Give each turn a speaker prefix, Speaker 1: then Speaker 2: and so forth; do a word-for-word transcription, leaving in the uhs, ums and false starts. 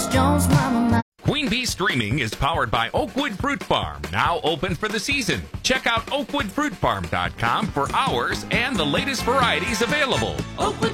Speaker 1: Jones, mama.
Speaker 2: Queen Bee Streaming is powered by Oakwood Fruit Farm, now open for the season. Check out oakwood fruit farm dot com for hours and the latest varieties available.
Speaker 1: Oakwood